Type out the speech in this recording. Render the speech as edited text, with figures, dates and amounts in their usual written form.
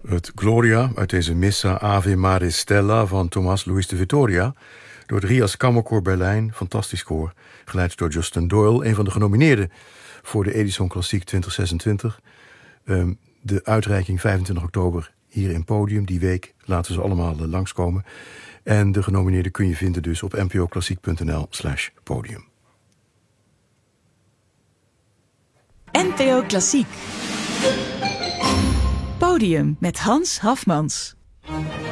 Het Gloria uit deze Missa Ave Mare Stella van Tomás Luis de Vitoria, door het Rias Kammerkoor Berlijn, fantastisch koor, geleid door Justin Doyle, een van de genomineerden voor de Edison Klassiek 2026. De uitreiking 25 oktober hier in Podium. Die week laten ze allemaal langskomen. En de genomineerden kun je vinden dus op npoklassiek.nl/podium. NPO Klassiek. Podium met Hans Hafmans.